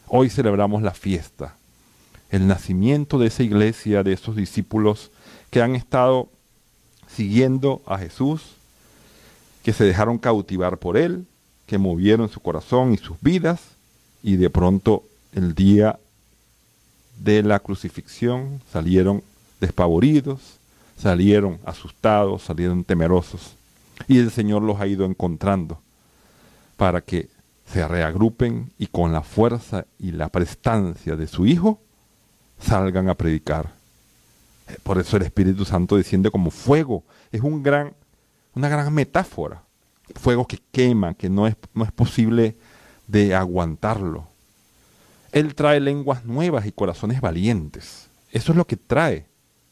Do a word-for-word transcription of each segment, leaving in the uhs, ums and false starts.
Hoy celebramos la fiesta, el nacimiento de esa iglesia, de esos discípulos que han estado siguiendo a Jesús, que se dejaron cautivar por Él, que movieron su corazón y sus vidas, y de pronto el día de la crucifixión salieron despavoridos, salieron asustados, salieron temerosos, y el Señor los ha ido encontrando para que se reagrupen y con la fuerza y la prestancia de su Hijo salgan a predicar. Por eso el Espíritu Santo desciende como fuego. Es un gran, una gran metáfora. Fuego que quema, que no es, no es posible de aguantarlo. Él trae lenguas nuevas y corazones valientes. Eso es lo que trae.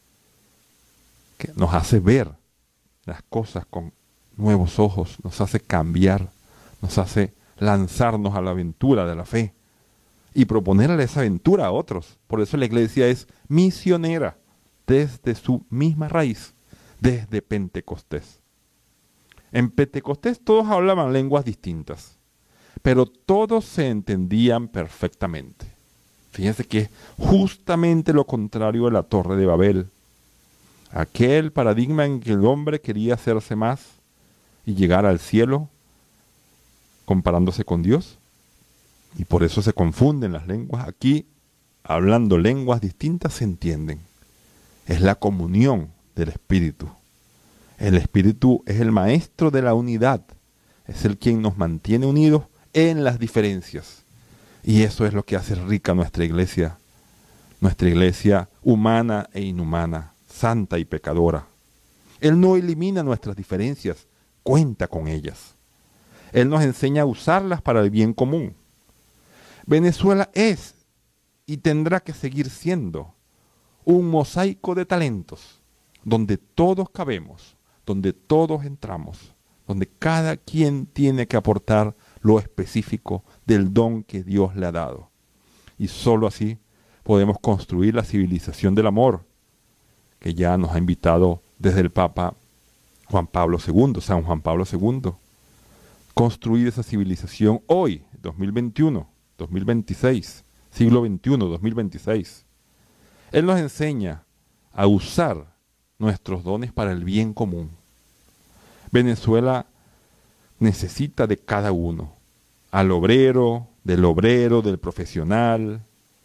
Que nos hace ver las cosas con nuevos ojos, nos hace cambiar, nos hace lanzarnos a la aventura de la fe y proponerle esa aventura a otros. Por eso la iglesia es misionera desde su misma raíz, desde Pentecostés. En Pentecostés todos hablaban lenguas distintas, pero todos se entendían perfectamente. Fíjense que es justamente lo contrario de la Torre de Babel, aquel paradigma en que el hombre quería hacerse más y llegar al cielo comparándose con Dios, y por eso se confunden las lenguas. Aquí, hablando lenguas distintas, se entienden. Es la comunión del Espíritu. El Espíritu es el maestro de la unidad, es el quien nos mantiene unidos en las diferencias. Y eso es lo que hace rica nuestra iglesia, nuestra iglesia humana e inhumana, santa y pecadora. Él no elimina nuestras diferencias, cuenta con ellas. Él nos enseña a usarlas para el bien común. Venezuela es y tendrá que seguir siendo un mosaico de talentos, donde todos cabemos, donde todos entramos, donde cada quien tiene que aportar lo específico del don que Dios le ha dado. Y sólo así podemos construir la civilización del amor, que ya nos ha invitado desde el Papa Juan Pablo segundo, San Juan Pablo segundo. Construir esa civilización hoy, dos mil veintiuno, dos mil veintiséis, siglo veintiuno, dos mil veintiséis. Él nos enseña a usar nuestros dones para el bien común. Venezuela necesita de cada uno, al obrero, del obrero, del profesional,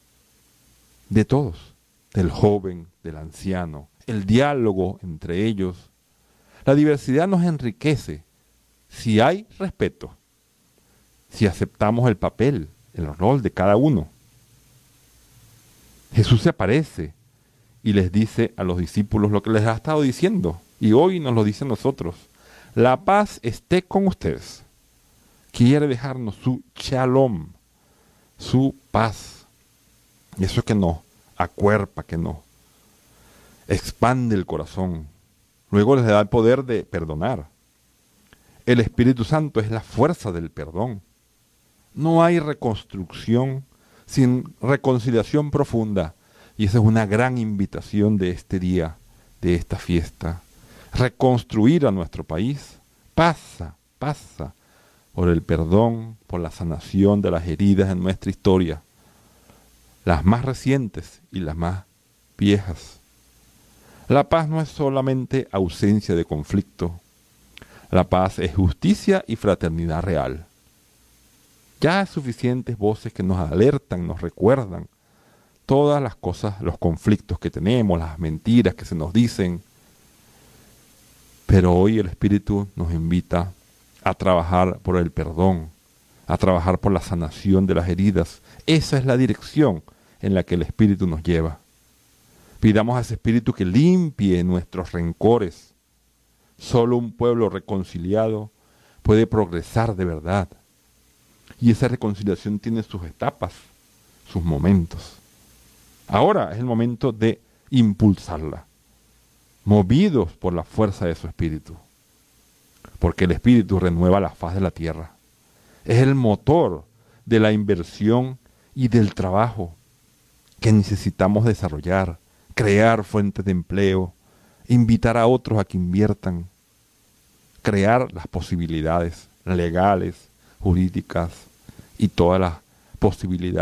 de todos, del joven, del anciano, el diálogo entre ellos. La diversidad nos enriquece si hay respeto, si aceptamos el papel, el rol de cada uno. Jesús se aparece y les dice a los discípulos lo que les ha estado diciendo, y hoy nos lo dice a nosotros: la paz esté con ustedes. Quiere dejarnos su shalom, su paz. Y eso que nos acuerpa, que nos expande el corazón. Luego les da el poder de perdonar. El Espíritu Santo es la fuerza del perdón. No hay reconstrucción sin reconciliación profunda. Y esa es una gran invitación de este día, de esta fiesta. Reconstruir a nuestro país pasa, pasa por el perdón, por la sanación de las heridas en nuestra historia, las más recientes y las más viejas. La paz no es solamente ausencia de conflicto. La paz es justicia y fraternidad real. Ya hay suficientes voces que nos alertan, nos recuerdan todas las cosas, los conflictos que tenemos, las mentiras que se nos dicen. Pero hoy el Espíritu nos invita a trabajar por el perdón, a trabajar por la sanación de las heridas. Esa es la dirección en la que el Espíritu nos lleva. Pidamos a ese Espíritu que limpie nuestros rencores. Solo un pueblo reconciliado puede progresar de verdad. Y esa reconciliación tiene sus etapas, sus momentos. Ahora es el momento de impulsarla, movidos por la fuerza de su Espíritu. Porque el Espíritu renueva la faz de la tierra. Es el motor de la inversión y del trabajo que necesitamos desarrollar, crear fuentes de empleo, invitar a otros a que inviertan, crear las posibilidades legales, jurídicas y todas las posibilidades